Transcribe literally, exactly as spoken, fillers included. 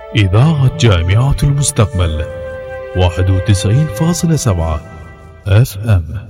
إذاعة جامعة المستقبل واحد وتسعين فاصلة سبعة اف ام.